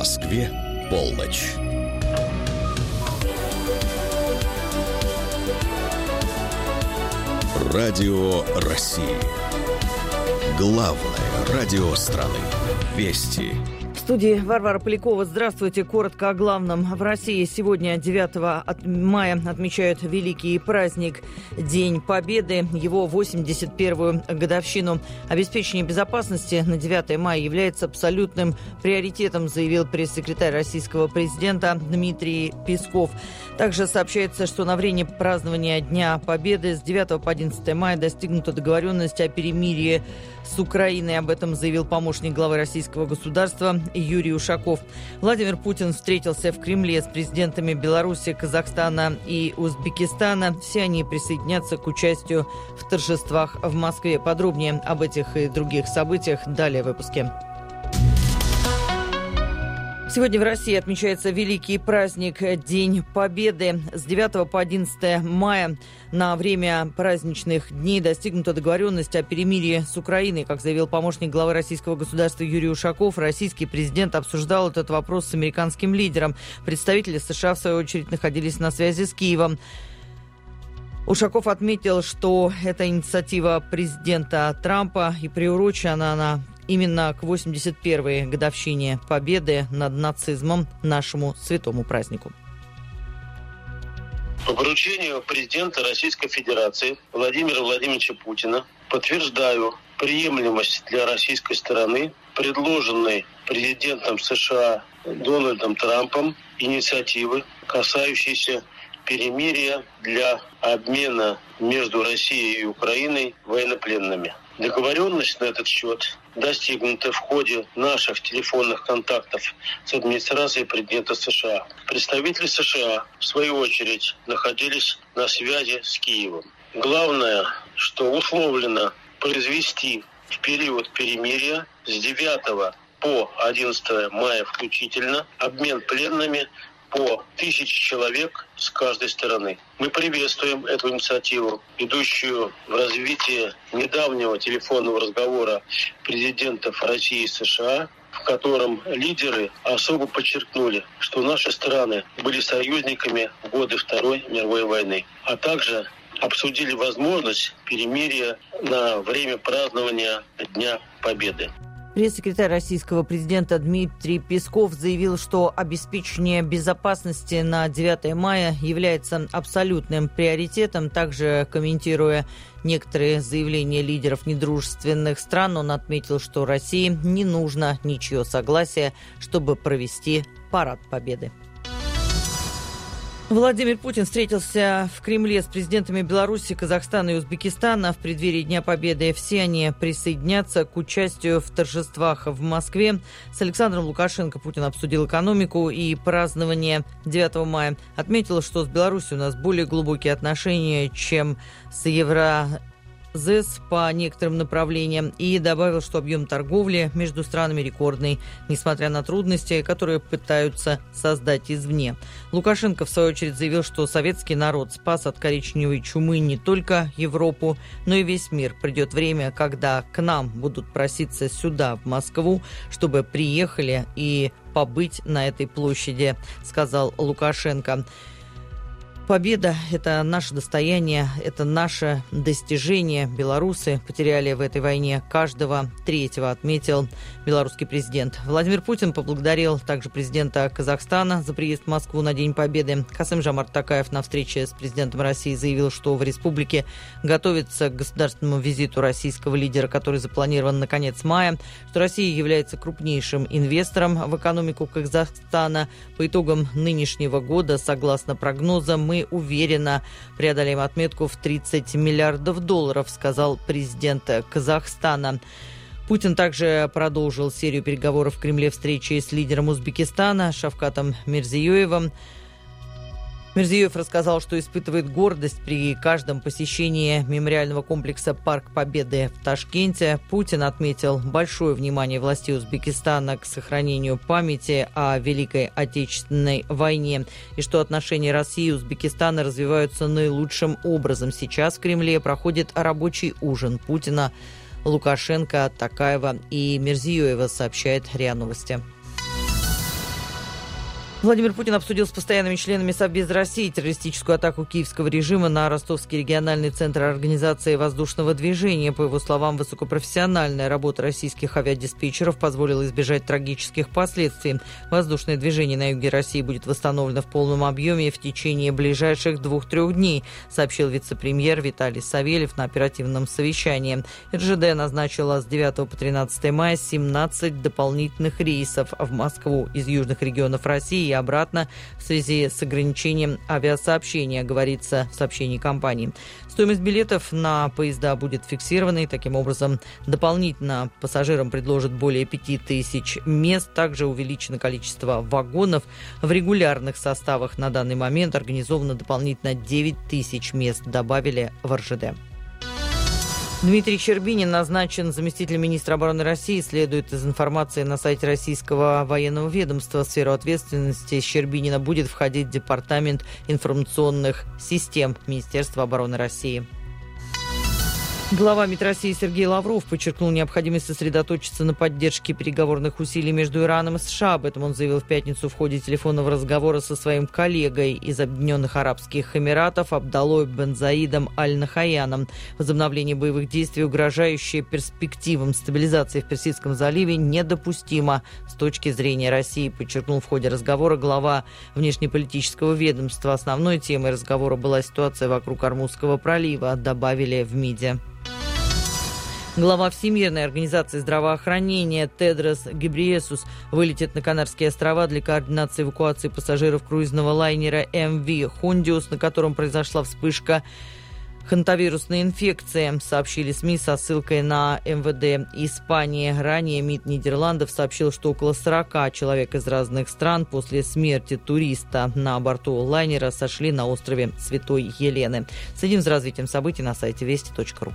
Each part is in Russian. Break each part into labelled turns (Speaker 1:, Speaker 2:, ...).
Speaker 1: Москве полночь. Радио России. Главное радио страны. Вести.
Speaker 2: В студии Варвара Полякова. Здравствуйте. Коротко о главном. В России сегодня, 9 мая, отмечают великий праздник День Победы, его 81-ю годовщину. Обеспечение безопасности на 9 мая является абсолютным приоритетом, заявил пресс-секретарь российского президента Дмитрий Песков. Также сообщается, что на время празднования Дня Победы с 9 по 11 мая достигнута договоренность о перемирии с Украиной. Об этом заявил помощник главы российского государства Юрий Ушаков. Владимир Путин встретился в Кремле с президентами Беларуси, Казахстана и Узбекистана. Все они присоединятся к участию в торжествах в Москве. Подробнее об этих и других событиях далее в выпуске. Сегодня в России отмечается великий праздник День Победы. С 9 по 11 мая на время праздничных дней достигнута договоренность о перемирии с Украиной. Как заявил помощник главы российского государства Юрий Ушаков, российский президент обсуждал этот вопрос с американским лидером. Представители США, в свою очередь, находились на связи с Киевом. Ушаков отметил, что это инициатива президента Трампа, и приурочена она именно к 81-й годовщине победы над нацизмом, нашему святому празднику.
Speaker 3: По поручению президента Российской Федерации Владимира Владимировича Путина подтверждаю приемлемость для российской стороны предложенной президентом США Дональдом Трампом инициативы, касающейся перемирия для обмена между Россией и Украиной военнопленными. Договоренность на этот счет достигнута в ходе наших телефонных контактов с администрацией президента США. Представители США, в свою очередь, находились на связи с Киевом. Главное, что условлено произвести в период перемирия с 9 по 11 мая включительно обмен пленными по 1000 человек с каждой стороны. Мы приветствуем эту инициативу, идущую в развитие недавнего телефонного разговора президентов России и США, в котором лидеры особо подчеркнули, что наши страны были союзниками в годы Второй мировой войны, а также обсудили возможность перемирия на время празднования Дня Победы.
Speaker 2: Пресс-секретарь российского президента Дмитрий Песков заявил, что обеспечение безопасности на 9 мая является абсолютным приоритетом. Также, комментируя некоторые заявления лидеров недружественных стран, он отметил, что России не нужно ничье согласие, чтобы провести парад Победы. Владимир Путин встретился в Кремле с президентами Беларуси, Казахстана и Узбекистана в преддверии Дня Победы. Все они присоединятся к участию в торжествах в Москве. С Александром Лукашенко Путин обсудил экономику и празднование 9 мая. Отметил, что с Беларусью у нас более глубокие отношения, чем с Евразес по некоторым направлениям, и добавил, что объем торговли между странами рекордный, несмотря на трудности, которые пытаются создать извне. Лукашенко, в свою очередь, заявил, что советский народ спас от коричневой чумы не только Европу, но и весь мир. Придет время, когда к нам будут проситься сюда, в Москву, чтобы приехали и побыть на этой площади, сказал Лукашенко. Победа – это наше достояние, это наше достижение. Белорусы потеряли в этой войне каждого третьего, отметил белорусский президент. Владимир Путин поблагодарил также президента Казахстана за приезд в Москву на День Победы. Касым-Жомарт Токаев на встрече с президентом России заявил, что в республике готовится к государственному визиту российского лидера, который запланирован на конец мая, что Россия является крупнейшим инвестором в экономику Казахстана. По итогам нынешнего года, согласно прогнозам, мы уверенно преодолеем отметку в $30 миллиардов, сказал президент Казахстана. Путин также продолжил серию переговоров в Кремле встречи с лидером Узбекистана Шавкатом Мирзиёевым. Мирзиёев рассказал, что испытывает гордость при каждом посещении мемориального комплекса «Парк Победы» в Ташкенте. Путин отметил большое внимание властей Узбекистана к сохранению памяти о Великой Отечественной войне и что отношения России и Узбекистана развиваются наилучшим образом. Сейчас в Кремле проходит рабочий ужин Путина, Лукашенко, Токаева и Мирзиёева, сообщает РИА Новости. Владимир Путин обсудил с постоянными членами Совбеза России террористическую атаку киевского режима на Ростовский региональный центр организации воздушного движения. По его словам, высокопрофессиональная работа российских авиадиспетчеров позволила избежать трагических последствий. Воздушное движение на юге России будет восстановлено в полном объеме в течение ближайших 2-3 дней, сообщил вице-премьер Виталий Савельев на оперативном совещании. РЖД назначила с 9 по 13 мая 17 дополнительных рейсов в Москву из южных регионов России и обратно в связи с ограничением авиасообщения, говорится в сообщении компании. Стоимость билетов на поезда будет фиксированной. Таким образом, дополнительно пассажирам предложат более 5000 мест. Также увеличено количество вагонов. В регулярных составах на данный момент организовано дополнительно 9000 мест, добавили в РЖД. Дмитрий Щербинин назначен заместителем министра обороны России. Следует из информации на сайте российского военного ведомства. В сферу ответственности Щербинина будет входить Департамент информационных систем Министерства обороны России. Глава МИД России Сергей Лавров подчеркнул необходимость сосредоточиться на поддержке переговорных усилий между Ираном и США. Об этом он заявил в пятницу в ходе телефонного разговора со своим коллегой из Объединенных Арабских Эмиратов Абдаллой бен Заидом Аль-Нахаяном. Возобновление боевых действий, угрожающее перспективам стабилизации в Персидском заливе, недопустимо с точки зрения России, подчеркнул в ходе разговора глава внешнеполитического ведомства. Основной темой разговора была ситуация вокруг Ормузского пролива, добавили в МИДе. Глава Всемирной организации здравоохранения Тедрос Гебрейесус вылетит на Канарские острова для координации эвакуации пассажиров круизного лайнера МВ «Хундиус», на котором произошла вспышка хантавирусной инфекции, сообщили СМИ со ссылкой на МВД Испании. Ранее МИД Нидерландов сообщил, что около 40 человек из разных стран после смерти туриста на борту лайнера сошли на острове Святой Елены. Следим за развитием событий на сайте вести.ру.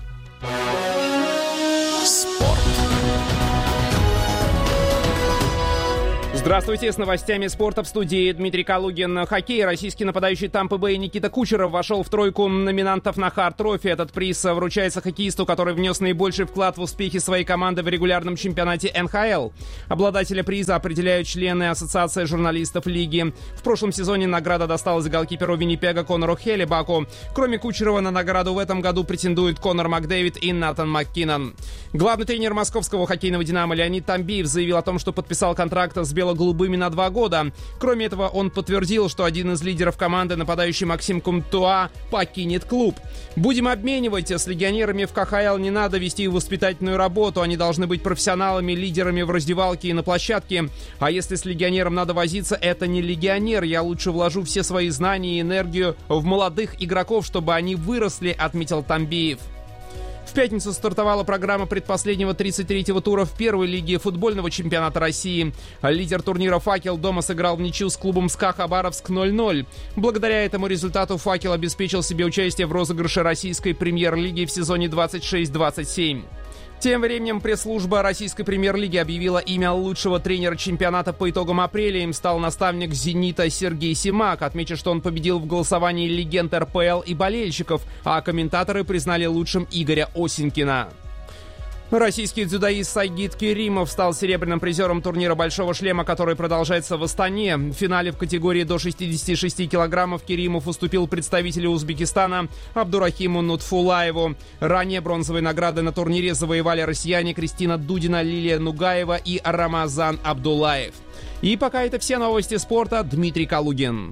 Speaker 4: Здравствуйте, с новостями спорта в студии Дмитрий Калугин. Хоккей. Российский нападающий Тампы Бэй Никита Кучеров вошел в тройку номинантов на Харт Трофи. Этот приз вручается хоккеисту, который внес наибольший вклад в успехи своей команды в регулярном чемпионате НХЛ. Обладателя приза определяют члены Ассоциации журналистов лиги. В прошлом сезоне награда досталась голкиперу Виннипега Конору Хеллебаку. Кроме Кучерова, на награду в этом году претендуют Конор Макдэвид и Натан Маккинон. Главный тренер московского хоккейного «Динамо» Леонид Тамбиев заявил о том, что подписал контракт с бело-голубыми на 2 года. Кроме этого, он подтвердил, что один из лидеров команды, нападающий Максим Кумтуа, покинет клуб. «Будем обменивать. С легионерами в КХЛ не надо вести воспитательную работу. Они должны быть профессионалами, лидерами в раздевалке и на площадке. А если с легионером надо возиться, это не легионер. Я лучше вложу все свои знания и энергию в молодых игроков, чтобы они выросли», — отметил Тамбиев. В пятницу стартовала программа предпоследнего 33-го тура в первой лиге футбольного чемпионата России. Лидер турнира «Факел» дома сыграл в ничью с клубом СКА Хабаровск 0-0. Благодаря этому результату «Факел» обеспечил себе участие в розыгрыше российской премьер-лиги в сезоне 26-27. Тем временем пресс-служба российской премьер-лиги объявила имя лучшего тренера чемпионата по итогам апреля. Им стал наставник «Зенита» Сергей Симак. Отмечу, что он победил в голосовании легенд РПЛ и болельщиков, а комментаторы признали лучшим Игоря Осенькина. Российский дзюдоист Сайгид Керимов стал серебряным призером турнира «Большого шлема», который продолжается в Астане. В финале в категории до 66 килограммов Керимов уступил представителю Узбекистана Абдурахиму Нутфулаеву. Ранее бронзовые награды на турнире завоевали россияне Кристина Дудина, Лилия Нугаева и Рамазан Абдулаев. И пока это все новости спорта. Дмитрий Калугин.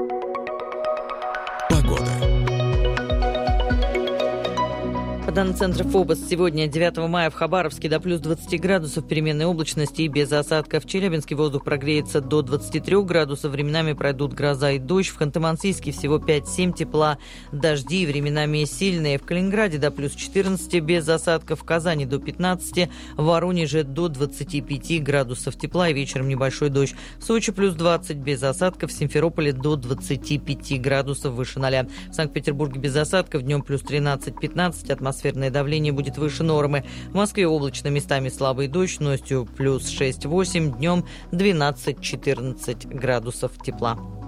Speaker 2: По данным центра ФОБОС, сегодня, 9 мая, в Хабаровске до плюс 20 градусов переменной облачности и без осадков. В Челябинске воздух прогреется до 23 градусов. Временами пройдут гроза и дождь. В Ханты-Мансийске всего 5-7 тепла. Дожди временами сильные. В Калининграде до плюс 14 без осадков. В Казани до 15. В Воронеже до 25 градусов тепла и вечером небольшой дождь. В Сочи плюс 20 без осадков. В Симферополе до 25 градусов выше 0. В Санкт-Петербурге без осадков. Днем плюс 13-15. Атмосферное давление будет выше нормы. В Москве облачно, местами слабый дождь, ночью плюс 6-8, днем 12-14 градусов тепла.